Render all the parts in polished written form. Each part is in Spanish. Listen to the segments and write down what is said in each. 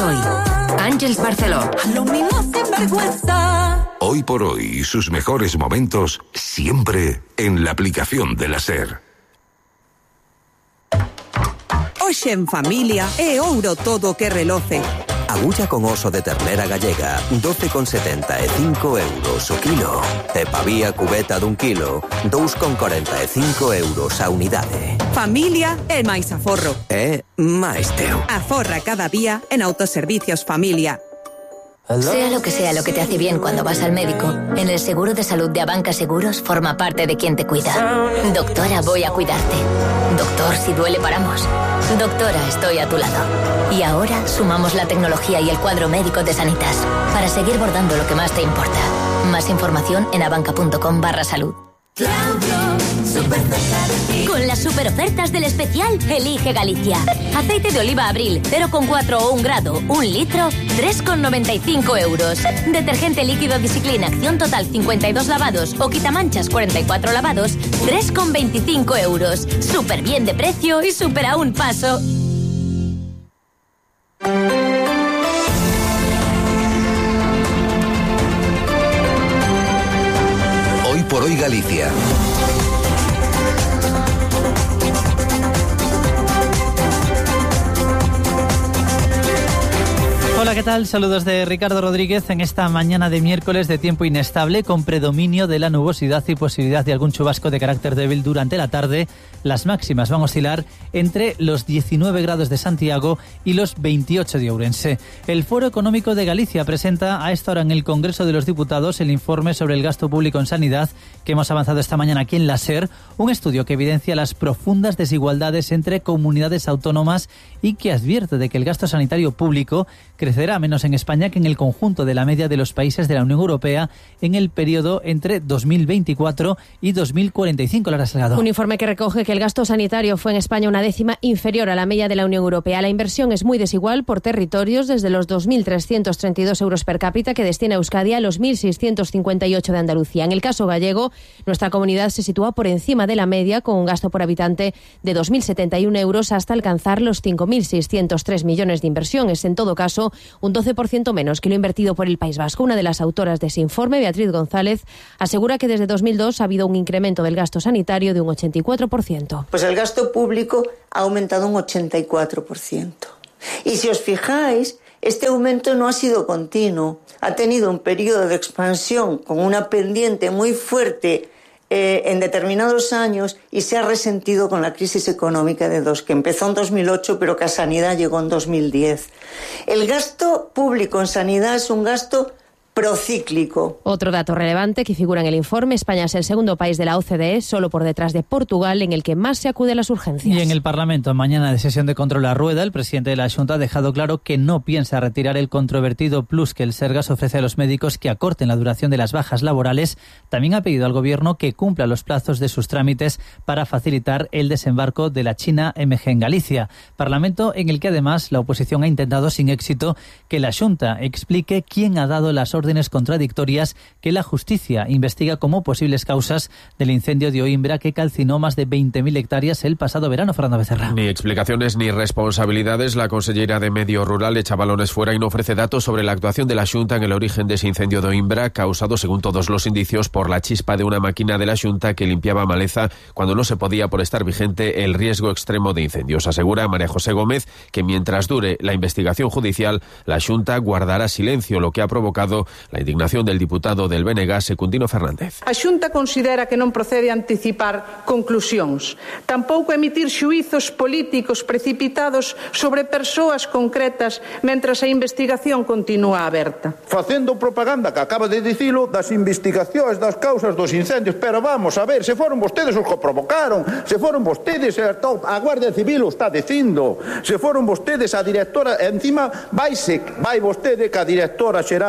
hoy. Ángeles Barceló. Hoy por hoy, sus mejores momentos siempre en la aplicación de la SER. Hoxe en familia é ouro todo que reloce. Agulla con oso de ternera gallega, 12,75 euros o kilo. E pavía cubeta dun kilo, 2,45 euros a unidade. Familia é máis aforro. É máis teu. Aforra cada día en Autoservicios Familia. Sea lo que te hace bien cuando vas al médico, en el seguro de salud de Abanca Seguros forma parte de quien te cuida. Doctora, voy a cuidarte. Doctor, si duele paramos. Doctora, estoy a tu lado. Y ahora sumamos la tecnología y el cuadro médico de Sanitas para seguir bordando lo que más te importa. Más información en abanca.com/salud. Con las super ofertas del especial, elige Galicia. Aceite de oliva Abril, 0,4 o 1 grado, 1 litro, 3,95 euros. Detergente líquido Discipline Acción Total 52 lavados o quitamanchas 44 lavados, 3,25 euros. Súper bien de precio y súper a un paso. Hoy por hoy Galicia. Hola, ¿qué tal? Saludos de Ricardo Rodríguez en esta mañana de miércoles de tiempo inestable con predominio de la nubosidad y posibilidad de algún chubasco de carácter débil durante la tarde. Las máximas van a oscilar entre los 19 grados de Santiago y los 28 de Ourense. El Foro Económico de Galicia presenta a esta hora en el Congreso de los Diputados el informe sobre el gasto público en sanidad que hemos avanzado esta mañana aquí en la SER, un estudio que evidencia las profundas desigualdades entre comunidades autónomas y que advierte de que el gasto sanitario público crecerá menos en España que en el conjunto de la media de los países de la Unión Europea en el periodo entre 2024 y 2045. Lara Salgado. Un informe que recoge que el gasto sanitario fue en España una décima inferior a la media de la Unión Europea. La inversión es muy desigual por territorios, desde los 2.332 euros per cápita que destina Euskadi a los 1.658 de Andalucía. En el caso gallego, nuestra comunidad se sitúa por encima de la media, con un gasto por habitante de 2.071 euros hasta alcanzar los 5.603 millones de inversión. Es, en todo caso, un 12% menos que lo invertido por el País Vasco. Una de las autoras de ese informe, Beatriz González, asegura que desde 2002 ha habido un incremento del gasto sanitario de un 84%. Pues el gasto público ha aumentado un 84%. Y si os fijáis, este aumento no ha sido continuo. Ha tenido un periodo de expansión con una pendiente muy fuerte en determinados años y se ha resentido con la crisis económica que empezó en 2008 pero que a sanidad llegó en 2010. El gasto público en sanidad es un gasto procíclico. Otro dato relevante que figura en el informe: España es el segundo país de la OCDE, solo por detrás de Portugal, en el que más se acude a las urgencias. Y en el Parlamento, mañana de sesión de control a rueda, el presidente de la Xunta ha dejado claro que no piensa retirar el controvertido plus que el Sergas ofrece a los médicos que acorten la duración de las bajas laborales. También ha pedido al Gobierno que cumpla los plazos de sus trámites para facilitar el desembarco de la China MG en Galicia. Parlamento en el que además la oposición ha intentado sin éxito que la Xunta explique quién ha dado las órdenes contradictorias que la justicia investiga como posibles causas del incendio de Oimbra que calcinó más de 20.000 hectáreas el pasado verano. Fernando Becerra. Ni explicaciones ni responsabilidades. La consellera de Medio Rural echa balones fuera y no ofrece datos sobre la actuación de la Xunta en el origen de ese incendio de Oimbra, causado, según todos los indicios, por la chispa de una máquina de la Xunta que limpiaba maleza cuando no se podía, por estar vigente, el riesgo extremo de incendios. Asegura María José Gómez que mientras dure la investigación judicial, la Xunta guardará silencio, lo que ha provocado la indignación del diputado del BNG, Secundino Fernández. A Xunta considera que non procede anticipar conclusións, tampouco emitir xuízos políticos precipitados sobre persoas concretas mentras a investigación continúa aberta. Facendo propaganda, que acaba de dicilo, das investigacións das causas dos incendios, pero vamos a ver, se foron vostedes os que provocaron, se foron vostedes, a Guardia Civil o está dicindo, se foron vostedes a directora, encima vai vostede que a directora xeral, a señora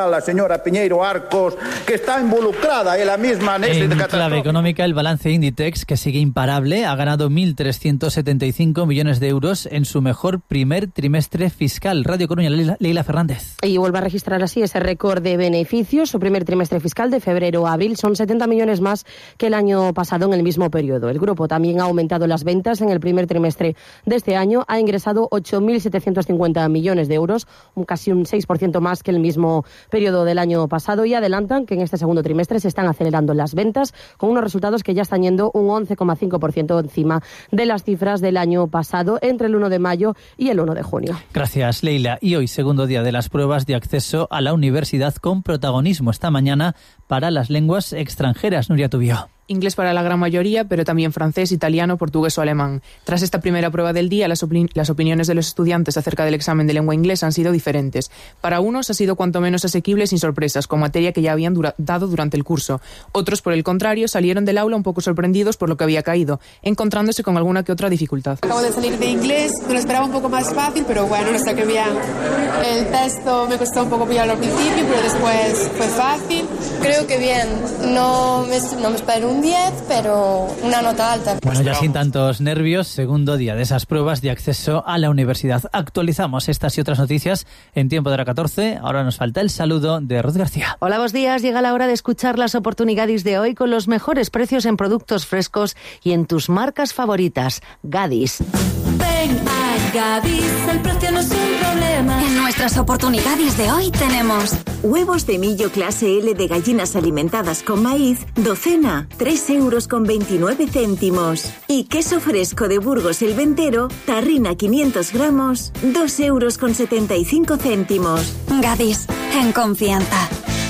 señora Piñeiro Arcos, que está involucrada ella misma en ese catástrofe. En clave económica, el balance Inditex, que sigue imparable, ha ganado 1.375 millones de euros en su mejor primer trimestre fiscal. Radio Coruña, Leila Fernández. Y vuelve a registrar así ese récord de beneficios. Su primer trimestre fiscal de febrero a abril son 70 millones más que el año pasado en el mismo periodo. El grupo también ha aumentado las ventas en el primer trimestre de este año. Ha ingresado 8.750 millones de euros, casi un 6% más que el mismo periodo del año pasado, y adelantan que en este segundo trimestre se están acelerando las ventas con unos resultados que ya están yendo un 11,5% encima de las cifras del año pasado entre el 1 de mayo y el 1 de junio. Gracias, Leila. Y hoy, segundo día de las pruebas de acceso a la universidad, con protagonismo esta mañana para las lenguas extranjeras. Nuria Tubio. Inglés para la gran mayoría, pero también francés, italiano, portugués o alemán. Tras esta primera prueba del día, las opiniones de los estudiantes acerca del examen de lengua inglesa han sido diferentes. Para unos ha sido cuanto menos asequible, sin sorpresas, con materia que ya habían dado durante el curso. Otros, por el contrario, salieron del aula un poco sorprendidos por lo que había caído, encontrándose con alguna que otra dificultad. Acabo de salir de inglés, me lo esperaba un poco más fácil, pero bueno, no está que bien. El texto me costó un poco pillarlo al principio, pero después fue fácil. Creo que bien, no me espero un 10, pero una nota alta. Bueno, ya sin tantos nervios, segundo día de esas pruebas de acceso a la universidad. Actualizamos estas y otras noticias en tiempo de hora 14. Ahora nos falta el saludo de Ruth García. Hola, buenos días. Llega la hora de escuchar las oportunidades de hoy con los mejores precios en productos frescos y en tus marcas favoritas. Gadis. Ven a Gadis, el precio no es un problema. En nuestras oportunidades de hoy tenemos huevos de millo clase L de gallinas alimentadas con maíz, docena, 3,29 €. Y queso fresco de Burgos el Ventero, tarrina 500 gramos, 2,75 €. Gadis, en confianza.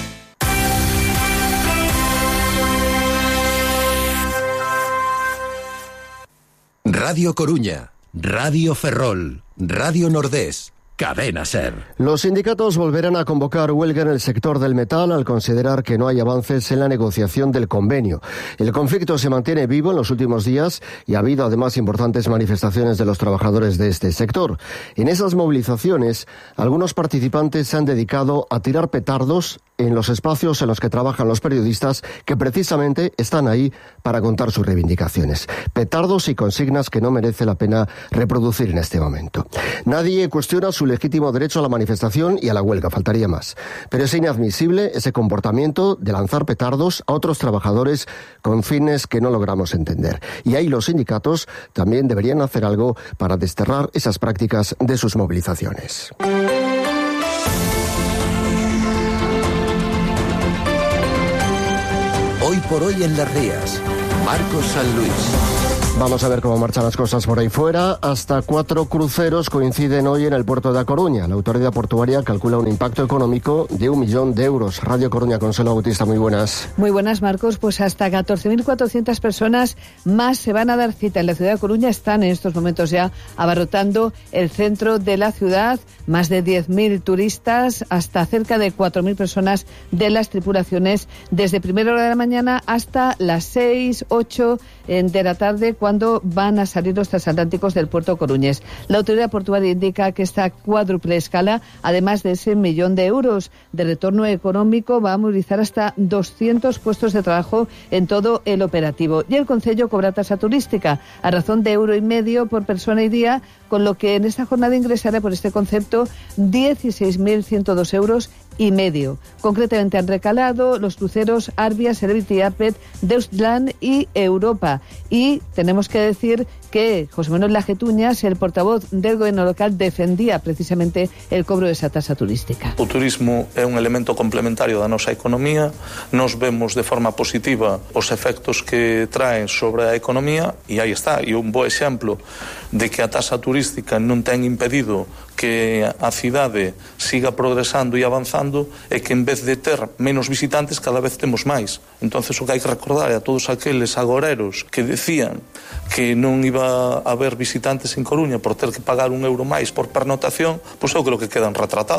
Radio Coruña, Radio Ferrol, Radio Nordés, Cadena Ser. Los sindicatos volverán a convocar huelga en el sector del metal al considerar que no hay avances en la negociación del convenio. El conflicto se mantiene vivo en los últimos días y ha habido además importantes manifestaciones de los trabajadores de este sector. En esas movilizaciones, algunos participantes se han dedicado a tirar petardos en los espacios en los que trabajan los periodistas que precisamente están ahí para contar sus reivindicaciones. Petardos y consignas que no merece la pena reproducir en este momento. Nadie cuestiona su legítimo derecho a la manifestación y a la huelga, faltaría más. Pero es inadmisible ese comportamiento de lanzar petardos a otros trabajadores con fines que no logramos entender. Y ahí los sindicatos también deberían hacer algo para desterrar esas prácticas de sus movilizaciones. Hoy por hoy en Las Rías, Marcos San Luis. Vamos a ver cómo marchan las cosas por ahí fuera. Hasta 4 cruceros coinciden hoy en el puerto de A Coruña. La autoridad portuaria calcula un impacto económico de 1 millón de euros. Radio Coruña, Consuelo Bautista, muy buenas. Muy buenas, Marcos. Pues hasta 14.400 personas más se van a dar cita en la ciudad de Coruña. Están en estos momentos ya abarrotando el centro de la ciudad. Más de 10.000 turistas, hasta cerca de 4.000 personas de las tripulaciones, desde primera hora de la mañana hasta las 6, 8 de la tarde, cuando van a salir los transatlánticos del puerto coruñés. La autoridad portuaria indica que esta cuádruple escala, además de ese 1 millón de euros de retorno económico, va a movilizar hasta 200 puestos de trabajo en todo el operativo. Y el concello cobra tasa turística a razón de €1,50 por persona y día, con lo que en esta jornada ingresará por este concepto 16.102,5 euros. Concretamente han recalado los cruceros Arbia, Celebrity Apet, Deutschland y Europa. Y tenemos que decir que José Manuel Lajetuñas, el portavoz del gobierno local, defendía precisamente el cobro de esa tasa turística. O turismo é un elemento complementario da nosa economía. Nos vemos de forma positiva os efectos que traen sobre a economía e aí está. E un bo exemplo de que a tasa turística non ten impedido que a cidade siga progresando e avanzando é que en vez de ter menos visitantes cada vez temos máis. Entonces o que hai que recordar é a todos aqueles agoreros que decían que non iba a haber visitantes en Coruña por ter que pagar €1 máis por pernotación, pois eu creo que quedan retratados.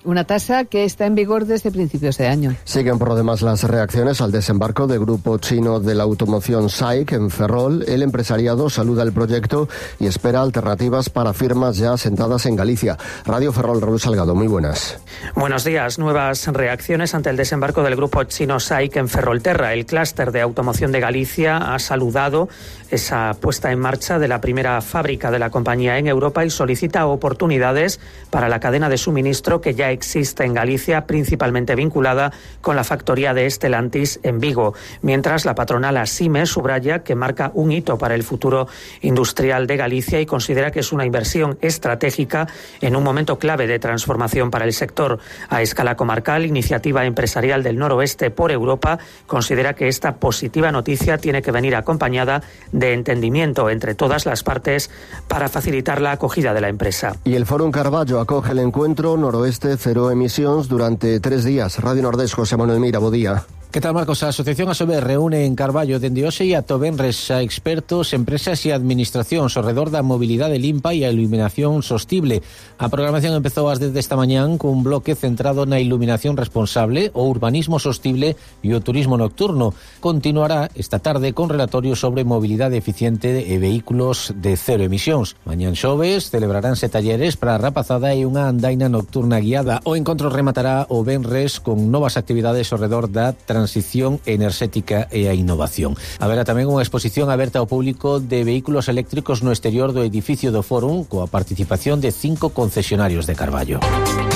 una tasa que está en vigor desde principios de año. Siguen por lo demás las reacciones al desembarco del grupo chino de la automoción SAIC en Ferrol. El empresariado saluda el proyecto y espera alternativas para firmas ya asentadas en Galicia. Radio Ferrol, Raúl Salgado, muy buenas. Buenos días. Nuevas reacciones ante el desembarco del grupo chino SAIC en Ferrolterra. El clúster de automoción de Galicia ha saludado esa puesta en marcha de la primera fábrica de la compañía en Europa y solicita oportunidades para la cadena de suministro que ya existe en Galicia, principalmente vinculada con la factoría de Stellantis en Vigo. Mientras, la patronal Asime subraya que marca un hito para el futuro industrial de Galicia y considera que es una inversión estratégica en un momento clave de transformación para el sector. A escala comarcal, Iniciativa Empresarial del Noroeste por Europa considera que esta positiva noticia tiene que venir acompañada de entendimiento entre todas las partes para facilitar la acogida de la empresa. Y el Fórum Carballo acoge el encuentro Noroeste Cero Emisións durante 3 días. Radio Nordés, José Manuel Mira, bo día. Que tal, Marcos? A Asociación ASOBE reúne en Carballo dende hoxe e ata venres a expertos, empresas e administracións ao redor da mobilidade limpa e a iluminación sostible. A programación empezou ás 10 desta mañán cun bloque centrado na iluminación responsable, o urbanismo sostible e o turismo nocturno. Continuará esta tarde con relatorios sobre mobilidade eficiente e vehículos de cero emisións. Mañán xoves celebraránse talleres para a rapazada e unha andaina nocturna guiada. O encontro rematará o venres con novas actividades ao redor da transición enerxética e a innovación. Haberá tamén unha exposición aberta ao público de vehículos eléctricos no exterior do edificio do Fórum coa participación de 5 concesionarios de Carballo.